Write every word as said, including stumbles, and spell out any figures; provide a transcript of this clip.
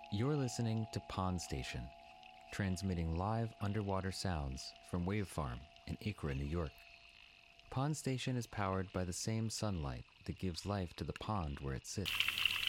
You're listening to Pond Station, transmitting live underwater sounds from Wave Farm in Acra, New York. Pond Station is powered by the same sunlight that gives life to the pond where it sits.